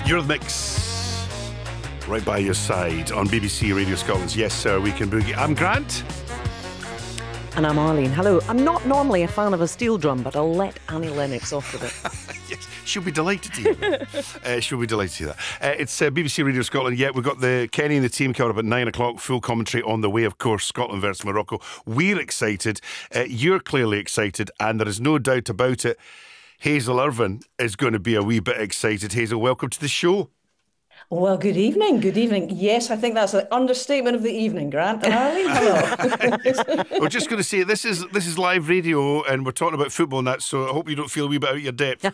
You're the mix, right by your side on BBC Radio Scotland's Yes Sir Weekend Boogie. I'm Grant. And I'm Arlene. Hello. I'm not normally a fan of a steel drum, but I'll let Annie Lennox off with it. Yes, she'll be delighted to hear that. She'll be delighted to hear that. It's BBC Radio Scotland. Yeah, we've got the Kenny and the team coming up at 9 o'clock. Full commentary on the way, of course, Scotland versus Morocco. We're excited. You're clearly excited, and there is no doubt about it. Hazel Irvine is going to be a wee bit excited. Hazel, welcome to the show. Well, good evening. Good evening. Yes, I think that's an understatement of the evening, Grant. And Arlene, hello. We're just going to say this is live radio, and we're talking about football and that. So I hope you don't feel a wee bit out of your depth.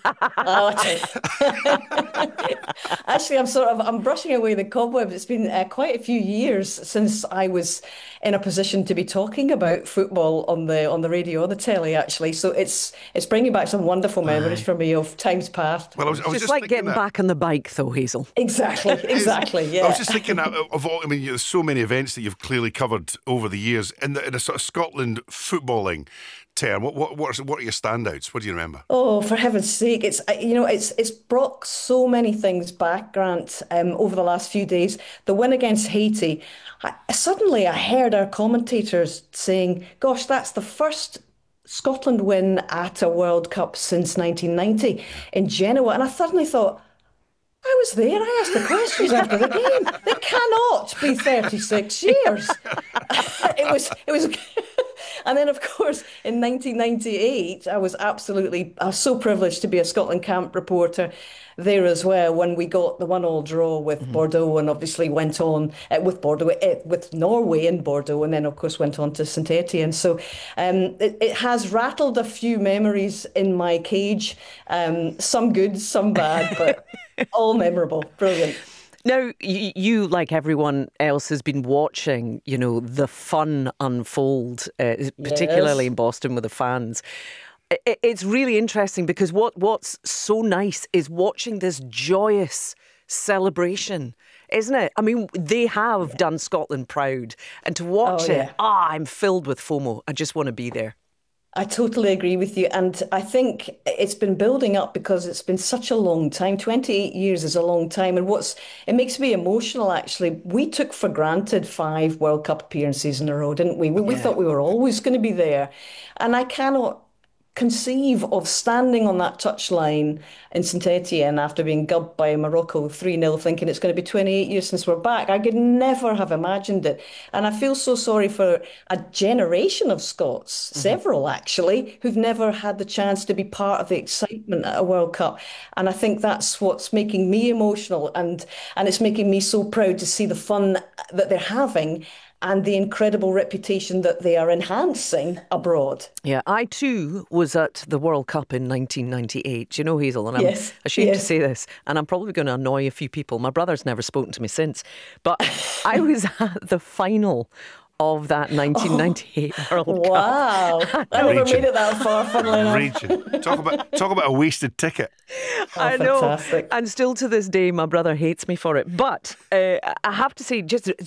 Actually, I'm brushing away the cobwebs. It's been quite a few years since I was in a position to be talking about football on the radio or the telly. Actually, so it's bringing back some wonderful memories for me of times past. Well, I was just like getting back on the bike, though, Hazel. Exactly. Yeah. I was just thinking of all. I mean, there's so many events that you've clearly covered over the years in a sort of Scotland footballing term. What are your standouts? What do you remember? Oh, for heaven's sake! It's brought so many things back, Grant. Over the last few days, the win against Haiti. Suddenly, I heard our commentators saying, "Gosh, that's the first Scotland win at a World Cup since 1990 in Genoa," and I suddenly thought, I was there. I asked the questions after the game. They cannot be 36 years. It was, and then of course in 1998, I was so privileged to be a Scotland camp reporter there as well when we got the 1-1 draw with Bordeaux, and obviously went on with Norway in Bordeaux, and then of course went on to St Etienne. So it has rattled a few memories in my cage, some good, some bad, but all memorable. Brilliant. Now, you, like everyone else, has been watching, the fun unfold, particularly in Boston with the fans. It's really interesting because what's so nice is watching this joyous celebration, isn't it? I mean, they have done Scotland proud, and to watch I'm filled with FOMO. I just want to be there. I totally agree with you. And I think it's been building up because it's been such a long time. 28 years is a long time. And it makes me emotional, actually. We took for granted 5 World Cup appearances in a row, didn't we? We thought we were always going to be there. And I cannot conceive of standing on that touchline in St Etienne after being gubbed by Morocco 3-0, thinking it's going to be 28 years since we're back. I could never have imagined it. And I feel so sorry for a generation of Scots, several actually, who've never had the chance to be part of the excitement at a World Cup. And I think that's what's making me emotional, and it's making me so proud to see the fun that they're having and the incredible reputation that they are enhancing abroad. Yeah, I too was at the World Cup in 1998. You know, Hazel, and I'm ashamed to say this, and I'm probably going to annoy a few people. My brother's never spoken to me since, but I was at the final of that 1998 World Cup. Wow. I never made it that far, funnily enough. Region. Talk about a wasted ticket. I know. Fantastic. And still to this day, my brother hates me for it. But I have to say, just